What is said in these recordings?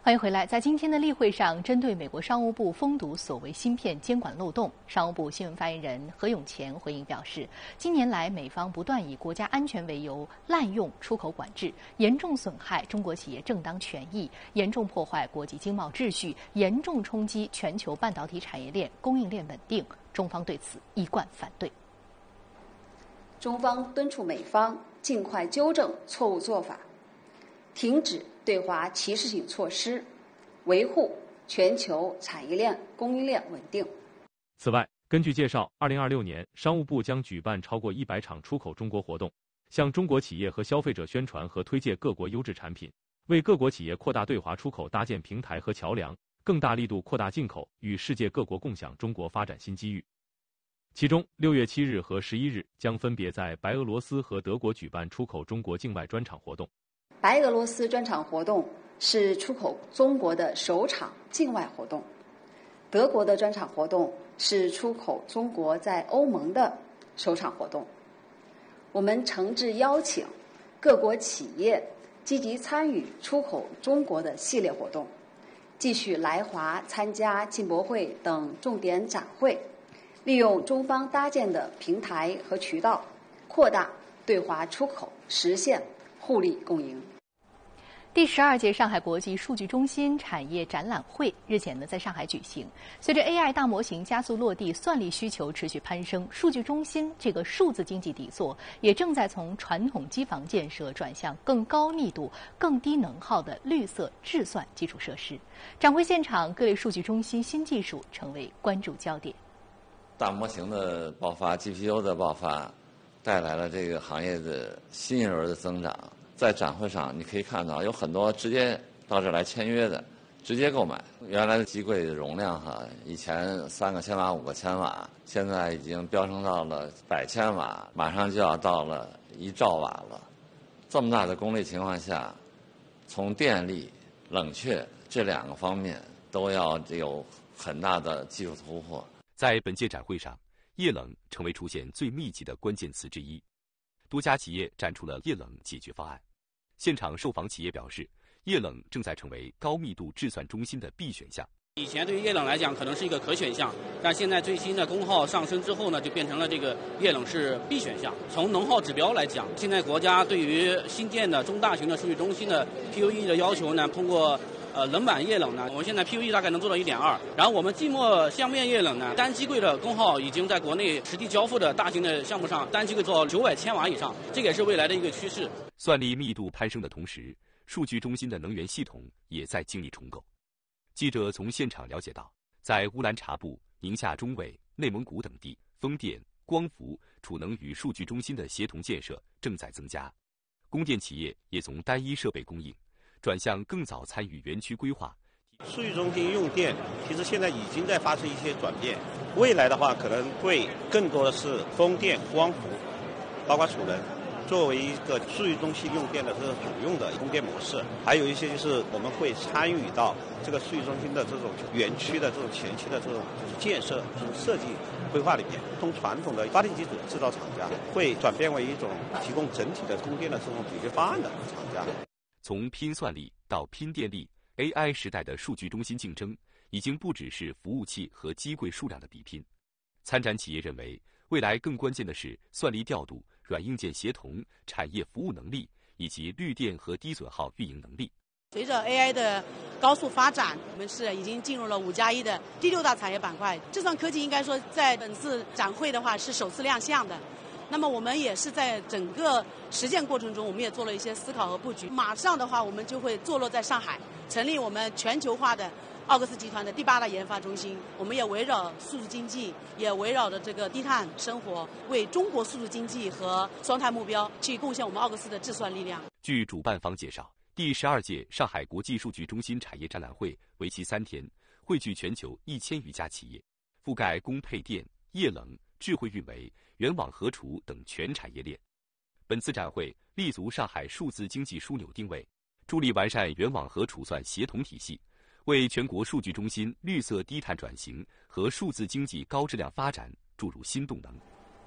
欢迎回来。在今天的例会上，针对美国商务部封堵所谓芯片监管漏洞，商务部新闻发言人何永乾回应表示，近年来美方不断以国家安全为由滥用出口管制，严重损害中国企业正当权益，严重破坏国际经贸秩序，严重冲击全球半导体产业链供应链稳定。中方对此一贯反对。 中方敦促美方尽快纠正错误做法，停止对华歧视性措施，维护全球产业链供应链稳定。 此外，根据介绍，2026年商务部将举办超过100场出口中国活动，向中国企业和消费者宣传和推介各国优质产品，为各国企业扩大对华出口搭建平台和桥梁，更大力度扩大进口，与世界各国共享中国发展新机遇。其中，6月7日和11日将分别在白俄罗斯和德国举办出口中国境外专场活动。 白俄罗斯专场活动是出口中国的首场境外活动，德国的专场活动是出口中国在欧盟的首场活动。我们诚挚邀请各国企业积极参与出口中国的系列活动，继续来华参加进博会等重点展会，利用中方搭建的平台和渠道，扩大对华出口，实现互利共赢。 第12届上海国际数据中心产业展览会日前在上海举行。随着 AI 大模型加速落地，算力需求持续攀升，数据中心这个数字经济底座也正在从传统机房建设转向更高密度、更低能耗的绿色智算基础设施。展会现场，各类数据中心新技术成为关注焦点。 大模型的爆发、GPU 的爆发，带来了这个行业的新一轮的增长。在展会上，你可以看到有很多直接到这儿来签约的，直接购买。原来的机柜的容量以前3个千瓦、5个千瓦，现在已经飙升到了100千瓦，马上就要到了1兆瓦了。这么大的功率情况下，从电力、冷却这2个方面都要有很大的技术突破。 在本届展会上，液冷成为出现最密集的关键词之一，多家企业展出了液冷解决方案。现场受访企业表示，液冷正在成为高密度制算中心的必选项。 以前对于液冷来讲可能是一个可选项，但现在最新的功耗上升之后呢，就变成了这个液冷是必选项。从能耗指标来讲，现在国家对于新建的中大型的数据中心的 PUE 的要求呢，通过冷板液冷呢，我们现在 PUE 大概能做到1.2，然后我们寂寞相面液冷呢，单机柜的功耗已经在国内实地交付的大型的项目上，单机柜做到900千瓦以上，这也是未来的一个趋势。 算力密度攀升的同时，数据中心的能源系统也在经历重构。记者从现场了解到，在乌兰察布、宁夏中纬、内蒙古等地，风电、光伏、储能与数据中心的协同建设正在增加，供电企业也从单一设备供应转向更早参与园区规划。 数据中心用电其实现在已经在发生一些转变，未来的话可能会更多的是风电、光伏，包括储能，作为一个数据中心用电的这个主用的供电模式。还有一些就是我们会参与到这个数据中心的这种园区的这种前期的这种建设、设计规划里面，从传统的发电机组制造厂家会转变为一种提供整体的供电的这种解决方案的厂家。 从拼算力到拼电力 ，AI 时代的数据中心竞争已经不只是服务器和机柜数量的比拼。参展企业认为，未来更关键的是算力调度、软硬件协同、产业服务能力以及绿电和低损耗运营能力。 随着 AI 的高速发展，我们是已经进入了5+1的第6大产业板块。智算科技应该说在本次展会的话是首次亮相的。那么我们也是在整个实践过程中，我们也做了一些思考和布局。马上的话，我们就会坐落在上海，成立我们全球化的奥格斯集团的第8大研发中心。我们也围绕数字经济，也围绕着这个低碳生活，为中国数字经济和双碳目标去贡献我们奥格斯的智算力量。 据主办方介绍，第12届上海国际数据中心产业展览会为期3天，汇聚全球1000余家企业，覆盖供配电、液冷、智慧运维、源网核储等全产业链。本次展会立足上海数字经济枢纽定位，助力完善源网核储算协同体系，为全国数据中心绿色低碳转型和数字经济高质量发展注入新动能。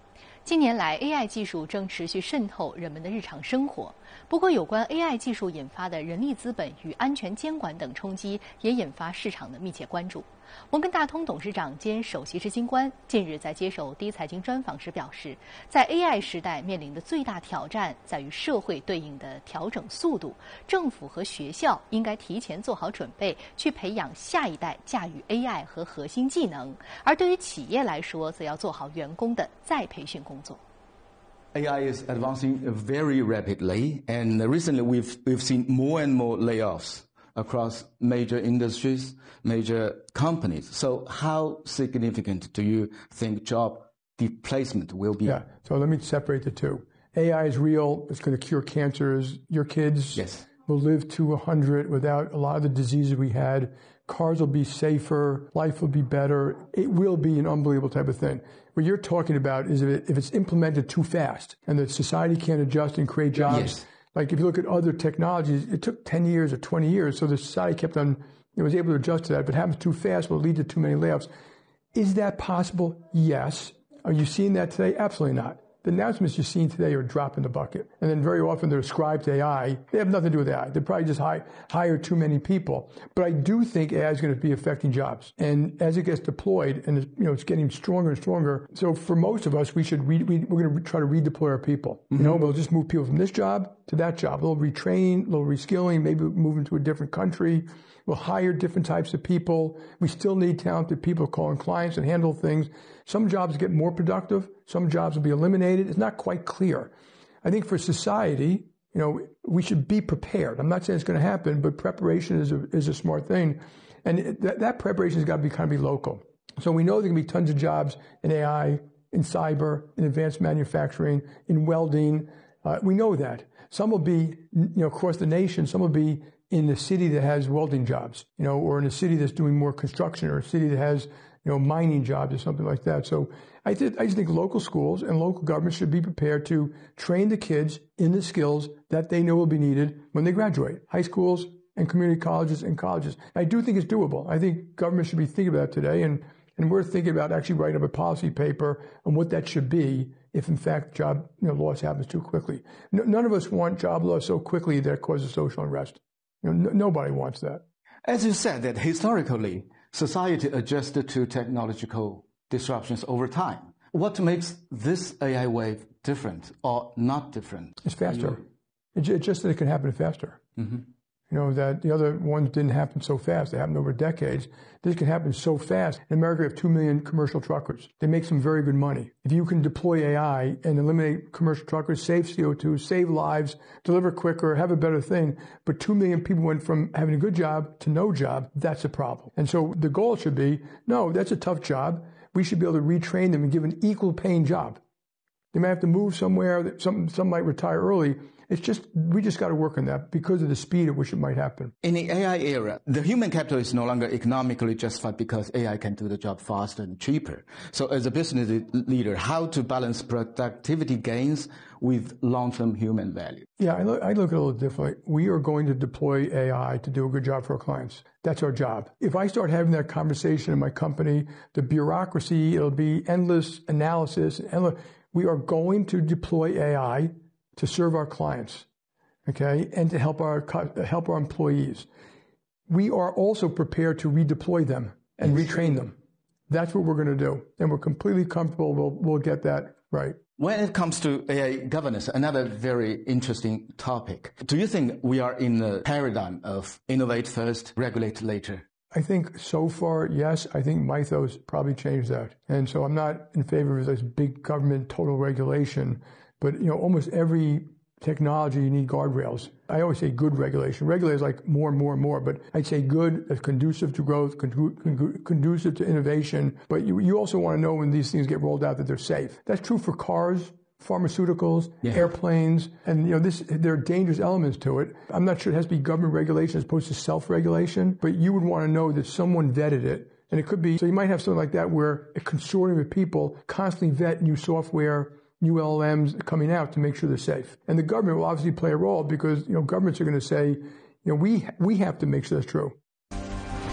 近年来 ，AI 技术正持续渗透人们的日常生活。不过，有关 AI 技术引发的人力资本与安全监管等冲击，也引发市场的密切关注。摩根大通董事长兼首席执行官近日在接受第一财经专访时表示，在 AI 时代面临的最大挑战在于社会对应的调整速度，政府和学校应该提前做好准备，去培养下一代驾驭 AI 和核心技能，而对于企业来说，则要做好员工的再培训工作。 AI is advancing very rapidly, and recently we've seen more and more layoffs across major industries, major companies. So how significant do you think job displacement will be? Yeah, so let me separate the two. AI is real. It's going to cure cancers. Your kids will live to 100 without a lot of the diseases we had. Cars will be safer. Life will be better. It will be an unbelievable type of thing. What you're talking about is if it's implemented too fast and that society can't adjust and create jobs. Yes. Like if you look at other technologies, it took 10 years or 20 years, so the society kept on, it was able to adjust to that. If it happens too fast, will lead to too many layoffs. Is that possible? Yes. Are you seeing that today? Absolutely not. The announcements you're seeing today are a drop in the bucket. And then very often they're ascribed to AI. They have nothing to do with AI. They probably just hire too many people. But I do think AI is going to be affecting jobs. And as it gets deployed, and it's getting stronger and stronger. So for most of us, we're going to try to redeploy our people. Mm-hmm. We'll just move people from this job to that job. A little retraining, a little reskilling, maybe move them to a different country. We'll hire different types of people. We still need talented people calling clients and handle things. Some jobs get more productive. Some jobs will be eliminated. It's not quite clear. I think for society, we should be prepared. I'm not saying it's going to happen, but preparation is a smart thing. And that preparation has got to be local. So we know there can be tons of jobs in AI, in cyber, in advanced manufacturing, in welding. We know that. Some will be, across the nation. Some will be in a city that has welding jobs, or in a city that's doing more construction, or a city that has, mining jobs or something like that. So I just think local schools and local governments should be prepared to train the kids in the skills that they know will be needed when they graduate. High schools and community colleges and colleges. I do think it's doable. I think government should be thinking about that today, and we're thinking about actually writing up a policy paper on what that should be if, in fact, job loss happens too quickly. None of us want job loss so quickly that it causes social unrest. Nobody wants that. As you said, that historically, society adjusted to technological disruptions over time. What makes this AI wave different or not different? It's faster. It's just that it can happen faster. Mm-hmm. That the other ones didn't happen so fast. They happened over decades. This can happen so fast. In America, we have 2 million commercial truckers. They make some very good money. If you can deploy AI and eliminate commercial truckers, save CO2, save lives, deliver quicker, have a better thing, but 2 million people went from having a good job to no job, that's a problem. And so the goal should be, no, that's a tough job. We should be able to retrain them and give an equal paying job. They might have to move somewhere. Some might retire early. We just got to work on that because of the speed at which it might happen. In the AI era, the human capital is no longer economically justified because AI can do the job faster and cheaper. So as a business leader, how to balance productivity gains with long-term human value? Yeah, I look at it a little differently. We are going to deploy AI to do a good job for our clients. That's our job. If I start having that conversation in my company, the bureaucracy, it'll be endless analysis. We are going to deploy AI to serve our clients, okay, and to help our employees. We are also prepared to redeploy them and retrain them. That's what we're going to do, and we're completely comfortable we'll get that right. When it comes to AI governance, another very interesting topic. Do you think we are in the paradigm of innovate first, regulate later? I think so far, yes. I think Mythos probably changed that. And so I'm not in favor of this big government total regulation. But, almost every technology, you need guardrails. I always say good regulation. Regulators like more and more and more, but I'd say good, that's conducive to growth, conducive to innovation. But you also want to know when these things get rolled out that they're safe. That's true for cars, pharmaceuticals, airplanes, and there are dangerous elements to it. I'm not sure it has to be government regulation as opposed to self-regulation, but you would want to know that someone vetted it. And it could be, so you might have something like that where a consortium of people constantly vet new software, new LLMs coming out to make sure they're safe. And the government will obviously play a role because, governments are going to say, we have to make sure that's true.